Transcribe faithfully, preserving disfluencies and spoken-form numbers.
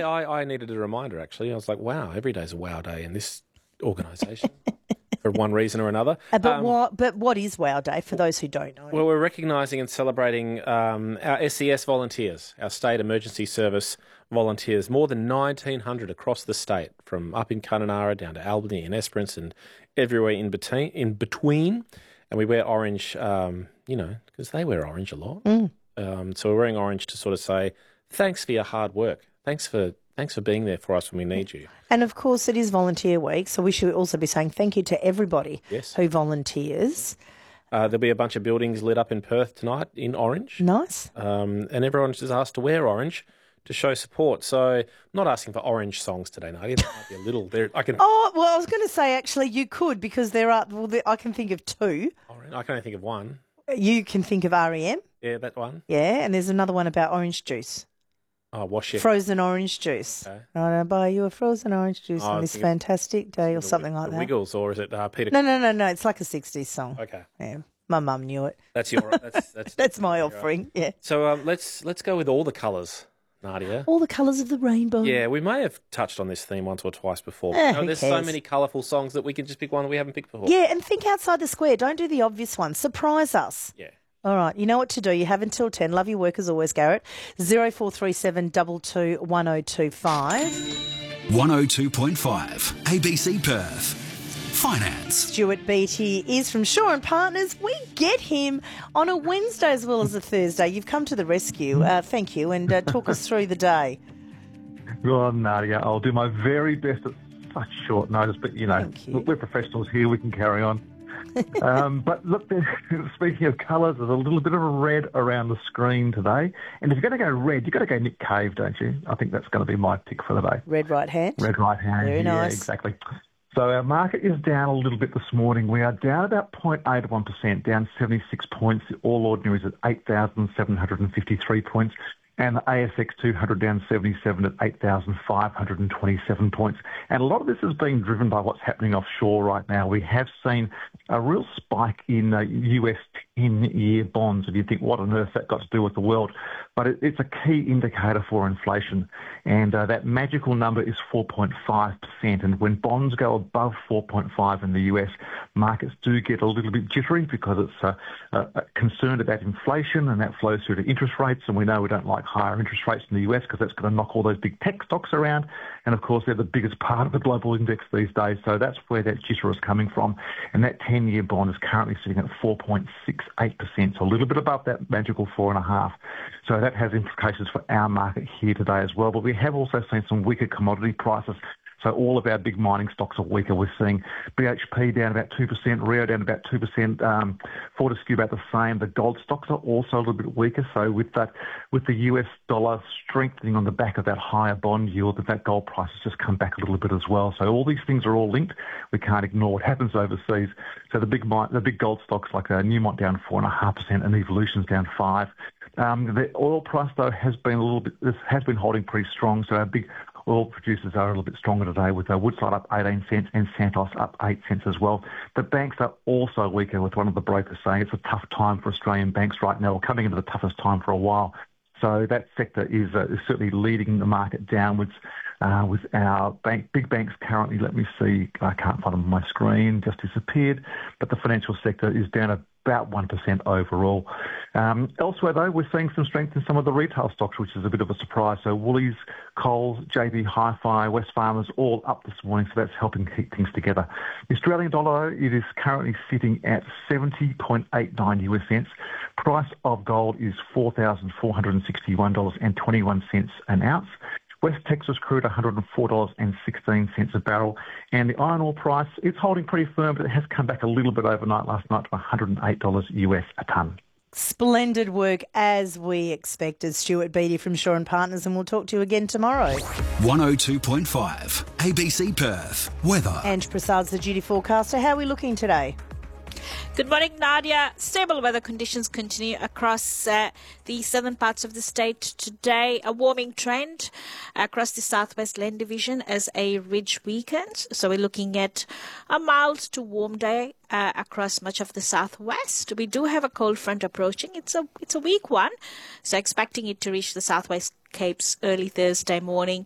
I, I needed a reminder, actually. I was like, wow, every day's a wow day in this organisation for one reason or another. Uh, but, Um, what, but what is Wow Day for those who don't know? Well, we're recognising and celebrating um, our S E S volunteers, our State Emergency Service volunteers, more than nineteen hundred across the state, from up in Kununurra down to Albany and Esperance and everywhere in between. In between. And we wear orange, um, you know, because they wear orange a lot. Mm. Um, so we're wearing orange to sort of say, thanks for your hard work. Thanks for thanks for being there for us when we need you. And, of course, it is Volunteer Week, so we should also be saying thank you to everybody Yes. who volunteers. Uh, there'll be a bunch of buildings lit up in Perth tonight in orange. Nice. Um, and everyone's just asked to wear orange to show support. So I'm not asking for orange songs today, Nadia. There might be a little. There, I can. Oh, well, I was going to say, actually, you could, because there are, well, there, I can think of two. Orange. I can only think of one. You can think of R E M. Yeah, that one. Yeah, and there's another one about orange juice. Oh, wash your... Frozen orange juice. Okay. I'm going to buy you a frozen orange juice Oh, I on this think fantastic day, or the, something like the that. Wiggles, or is it uh, Peter? No, no, no, no. It's like a sixties song. Okay. Yeah, my mum knew it. That's your. That's that's, That's my your- offering. Yeah. So um, let's let's go with all the colours, Nadia. All the colours of the rainbow. Yeah, we may have touched on this theme once or twice before. Eh, You know, who there's so cares? many colourful songs that we can just pick one that we haven't picked before. Yeah, and think outside the square. Don't do the obvious one. Surprise us. Yeah. All right, you know what to do. You have until ten. Love your work as always, Garrett. Zero four three seven two two one zero two five. one oh two point five A B C Perth. Finance. Stuart Beattie is from Shaw and Partners. We get him on a Wednesday as well as a Thursday. You've come to the rescue. Uh, thank you, and uh, talk us through the day. Well, Nadia, I'll do my very best at such short notice, but, you know, Thank you. look, we're professionals here. We can carry on. um, but look, there- speaking of colours, there's a little bit of a red around the screen today. And if you're going to go red, you've got to go Nick Cave, don't you? I think that's going to be my pick for the day. Red right hand. Red right hand. Very yeah, nice. exactly. So our market is down a little bit this morning. We are down about zero point eight one percent, down seventy-six points. The All Ordinaries at eight thousand seven hundred fifty-three points. And the A S X two hundred down seventy-seven at eight thousand five hundred twenty-seven points. And a lot of this is being driven by what's happening offshore right now. We have seen a real spike in uh, U S ten-year bonds, and you think, what on earth that got to do with the world? But it, it's a key indicator for inflation. And uh, that magical number is four point five percent. And when bonds go above four point five in the U S, markets do get a little bit jittery because it's uh, uh, concerned about inflation, and that flows through to interest rates. And we know we don't like higher interest rates in the U S because that's going to knock all those big tech stocks around. And, of course, they're the biggest part of the global index these days. So that's where that jitter is coming from. And that ten-year bond is currently sitting at four point six eight percent, so a little bit above that magical four point five. So that has implications for our market here today as well. But we have also seen some weaker commodity prices. So all of our big mining stocks are weaker. We're seeing B H P down about two percent, Rio down about two percent, um, Fortescue about the same. The gold stocks are also a little bit weaker. So with that, with the U S dollar strengthening on the back of that higher bond yield, that, that gold price has just come back a little bit as well. So all these things are all linked. We can't ignore what happens overseas. So the big mi- the big gold stocks like uh, Newmont down four point five percent and Evolution's down five percent. Um, the oil price, though, has been a little bit, this has been holding pretty strong. So our big oil producers are a little bit stronger today, with uh, Woodside up eighteen cents and Santos up eight cents as well. The banks are also weaker, with one of the brokers saying it's a tough time for Australian banks right now. We're coming into the toughest time for a while. So that sector is, uh, is certainly leading the market downwards. Uh, with our bank, big banks currently, let me see, I can't find them on my screen, just disappeared. But the financial sector is down about one percent overall. Um, elsewhere, though, we're seeing some strength in some of the retail stocks, which is a bit of a surprise. So Woolies, Coles, J B Hi-Fi, Wesfarmers, all up this morning, so that's helping keep things together. The Australian dollar, it is currently sitting at seventy point eight nine US cents. Price of gold is four thousand four hundred sixty-one dollars and twenty-one cents an ounce. West Texas crude, one hundred four dollars and sixteen cents a barrel. And the iron ore price, it's holding pretty firm, but it has come back a little bit overnight last night to one hundred eight dollars U S a tonne. Splendid work, as we expected. Stuart Beattie from Shaw and Partners, and we'll talk to you again tomorrow. one oh two point five A B C Perth. Weather. Ange Prasad's the duty forecaster. How are we looking today? Good morning, Nadia. Stable weather conditions continue across uh, the southern parts of the state today. A warming trend across the southwest land division as a ridge weekend. So we're looking at a mild to warm day uh, across much of the southwest. We do have a cold front approaching. It's a it's a weak one, so expecting it to reach the southwest Capes early Thursday morning.